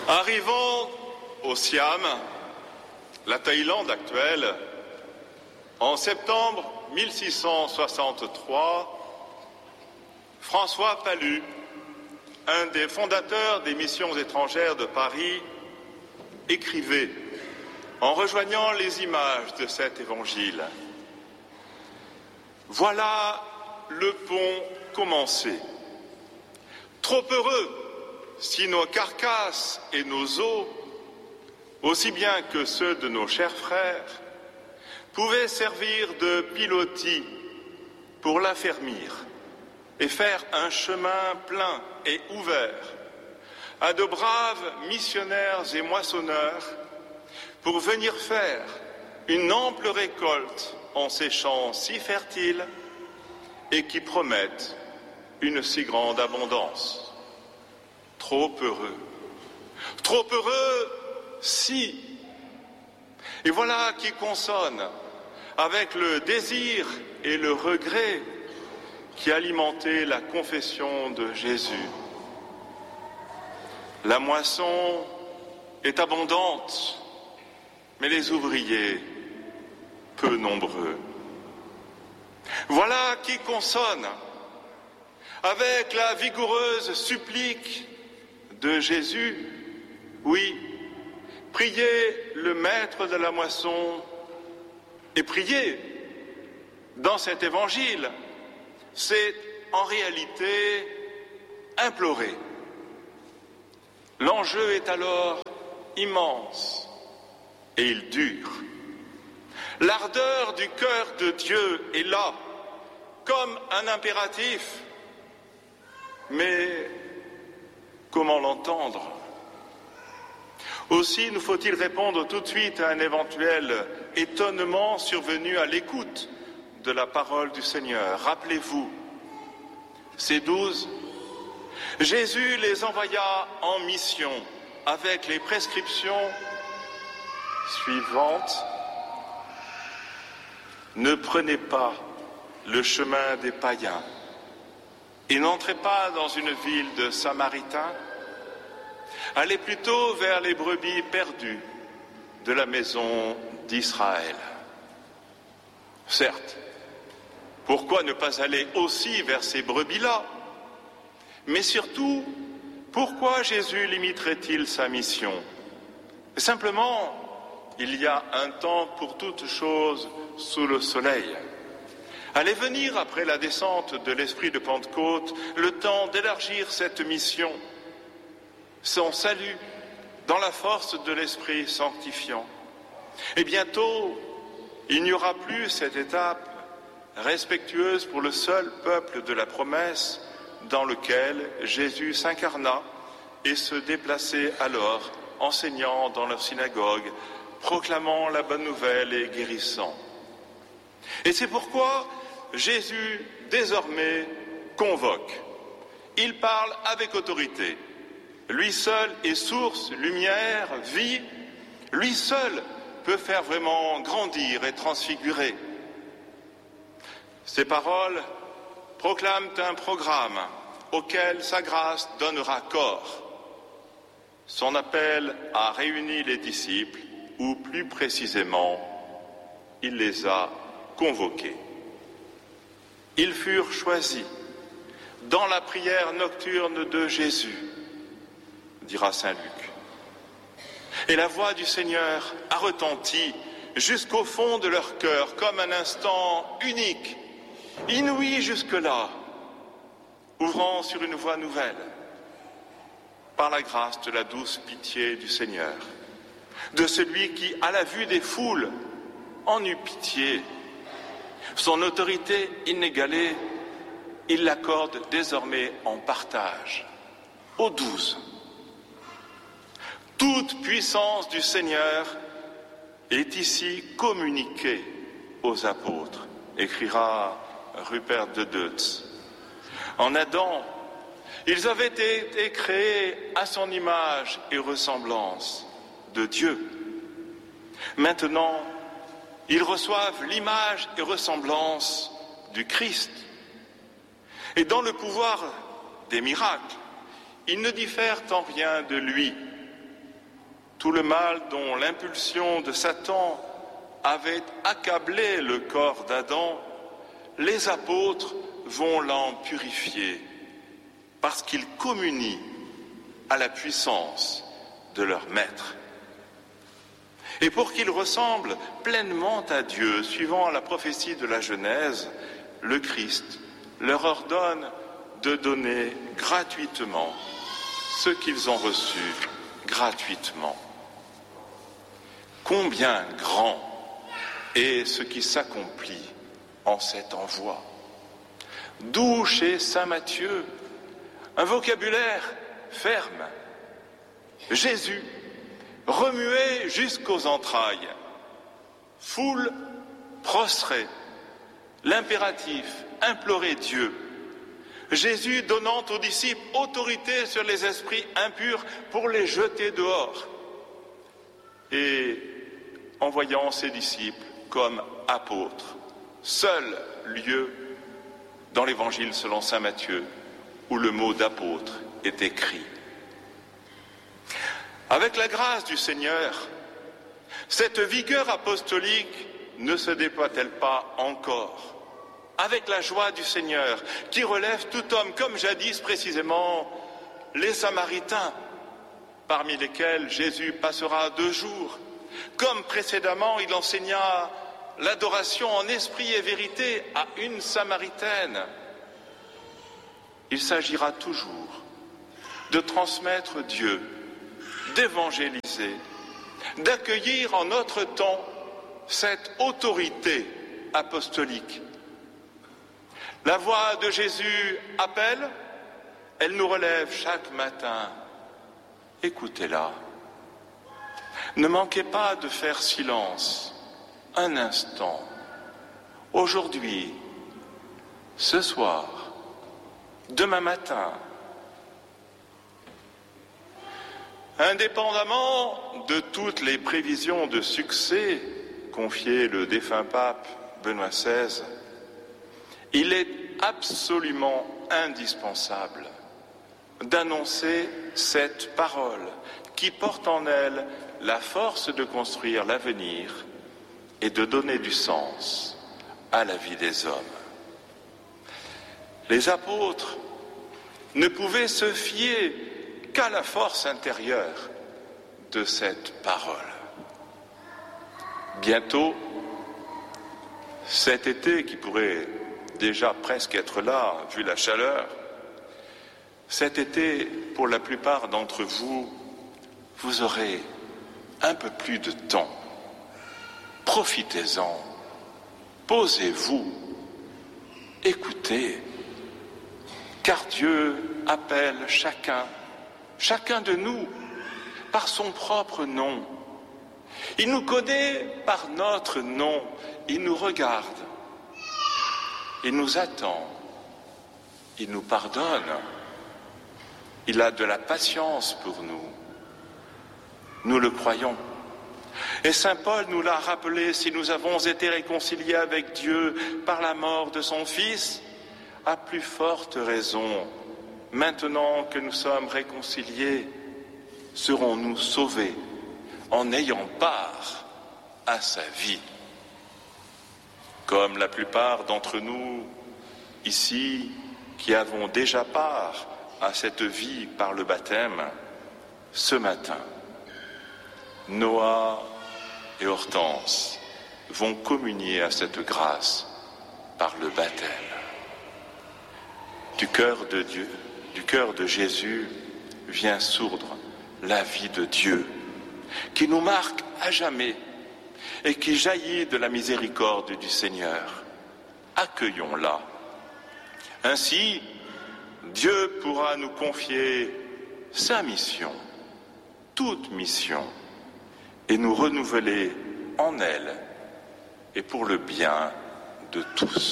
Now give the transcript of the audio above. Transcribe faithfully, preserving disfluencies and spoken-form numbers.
Arrivant au Siam, la Thaïlande actuelle, en septembre mille six cent soixante-trois, François Palu, un des fondateurs des missions étrangères de Paris, écrivait, en rejoignant les images de cet évangile, « Voilà le pont commencé. Trop heureux si nos carcasses et nos os, aussi bien que ceux de nos chers frères, pouvaient servir de pilotis pour l'affermir et faire un chemin plein et ouvert à de braves missionnaires et moissonneurs pour venir faire une ample récolte en ces champs si fertiles et qui promettent une si grande abondance. Trop heureux, trop heureux si. Et voilà qui consonne avec le désir et le regret qui alimentaient la confession de Jésus. La moisson est abondante, mais les ouvriers peu nombreux. Voilà qui consonne avec la vigoureuse supplique de Jésus. Oui, priez le maître de la moisson et priez dans cet évangile, c'est en réalité implorer. L'enjeu est alors immense et il dure. L'ardeur du cœur de Dieu est là, comme un impératif. Mais comment l'entendre ? Aussi nous faut-il répondre tout de suite à un éventuel étonnement survenu à l'écoute de la parole du Seigneur. Rappelez-vous, ces douze, Jésus les envoya en mission avec les prescriptions suivantes. Ne prenez pas le chemin des païens et n'entrez pas dans une ville de Samaritains. Allez plutôt vers les brebis perdues de la maison d'Israël. Certes, pourquoi ne pas aller aussi vers ces brebis-là ? Mais surtout, pourquoi Jésus limiterait-il sa mission ? Simplement, il y a un temps pour toute chose sous le soleil. Allait venir, après la descente de l'Esprit de Pentecôte, le temps d'élargir cette mission, son salut, dans la force de l'Esprit sanctifiant. Et bientôt, il n'y aura plus cette étape respectueuse pour le seul peuple de la promesse dans lequel Jésus s'incarna et se déplaçait alors, enseignant dans leur synagogue, proclamant la bonne nouvelle et guérissant. Et c'est pourquoi Jésus, désormais, convoque. Il parle avec autorité. Lui seul est source, lumière, vie. Lui seul peut faire vraiment grandir et transfigurer. Ces paroles proclament un programme auquel sa grâce donnera corps. Son appel a réuni les disciples, ou plus précisément, il les a convoqués. Ils furent choisis dans la prière nocturne de Jésus, dira saint Luc. Et la voix du Seigneur a retenti jusqu'au fond de leur cœur comme un instant unique, inouï jusque-là, ouvrant sur une voie nouvelle, par la grâce de la douce pitié du Seigneur, de celui qui, à la vue des foules, en eut pitié. Son autorité inégalée, il l'accorde désormais en partage aux douze. Toute puissance du Seigneur est ici communiquée aux apôtres, écrira Rupert de Deutz. En Adam, ils avaient été créés à son image et ressemblance de Dieu. Maintenant, ils reçoivent l'image et ressemblance du Christ. Et dans le pouvoir des miracles, ils ne diffèrent en rien de lui, tout le mal dont l'impulsion de Satan avait accablé le corps d'Adam, les apôtres vont l'en purifier parce qu'ils communient à la puissance de leur maître. Et pour qu'ils ressemblent pleinement à Dieu, suivant la prophétie de la Genèse, le Christ leur ordonne de donner gratuitement ce qu'ils ont reçu gratuitement. Combien grand est ce qui s'accomplit en cet envoi. D'où chez saint Matthieu un vocabulaire ferme. Jésus, remué jusqu'aux entrailles, foule prostrée, l'impératif, implorer Dieu. Jésus donnant aux disciples autorité sur les esprits impurs pour les jeter dehors. Et envoyant ses disciples comme apôtres, seul lieu dans l'évangile selon saint Matthieu où le mot d'apôtre est écrit. Avec la grâce du Seigneur, cette vigueur apostolique ne se déploie-t-elle pas encore? Avec la joie du Seigneur qui relève tout homme, comme jadis précisément les Samaritains, parmi lesquels Jésus passera deux jours, comme précédemment il enseigna l'adoration en esprit et vérité à une Samaritaine. Il s'agira toujours de transmettre Dieu, d'évangéliser, d'accueillir en notre temps cette autorité apostolique. La voix de Jésus appelle, elle nous relève chaque matin. Écoutez-la. Ne manquez pas de faire silence un instant, aujourd'hui, ce soir, demain matin. Indépendamment de toutes les prévisions de succès confiées le défunt pape Benoît seize, il est absolument indispensable d'annoncer cette parole qui porte en elle la force de construire l'avenir et de donner du sens à la vie des hommes. Les apôtres ne pouvaient se fier qu'à la force intérieure de cette parole. Bientôt, cet été qui pourrait déjà presque être là, vu la chaleur, cet été, pour la plupart d'entre vous, vous aurez un peu plus de temps. Profitez-en, posez-vous, écoutez, car Dieu appelle chacun, chacun de nous, par son propre nom. Il nous connaît par notre nom, il nous regarde, il nous attend, il nous pardonne, il a de la patience pour nous. Nous le croyons. Et saint Paul nous l'a rappelé, si nous avons été réconciliés avec Dieu par la mort de son Fils, à plus forte raison, maintenant que nous sommes réconciliés, serons-nous sauvés en ayant part à sa vie. Comme la plupart d'entre nous ici qui avons déjà part à cette vie par le baptême, ce matin, Noah et Hortense vont communier à cette grâce par le baptême. Du cœur de Dieu, du cœur de Jésus, vient sourdre la vie de Dieu, qui nous marque à jamais et qui jaillit de la miséricorde du Seigneur. Accueillons-la. Ainsi, Dieu pourra nous confier sa mission, toute mission, et nous renouveler en elle et pour le bien de tous.